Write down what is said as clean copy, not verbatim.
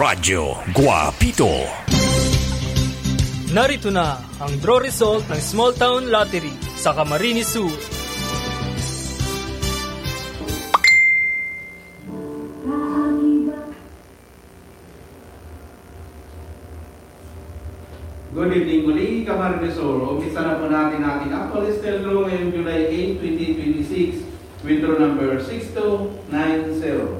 Radyo Guapito. Narito na ang draw result ng Small Town Lottery sa Camarines Sur. Good evening muli, Camarines Sur. Umpisa na po natin ating actual stel draw ngayong July 8, 2026 with draw number 6290.